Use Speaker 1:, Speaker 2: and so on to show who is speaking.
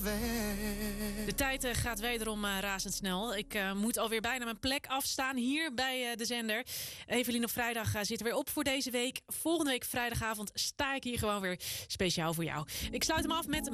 Speaker 1: De tijd gaat wederom razendsnel. Ik moet alweer bijna mijn plek afstaan hier bij de zender. Evelien op vrijdag zit er weer op voor deze week. Volgende week vrijdagavond sta ik hier gewoon weer speciaal voor jou. Ik sluit hem af met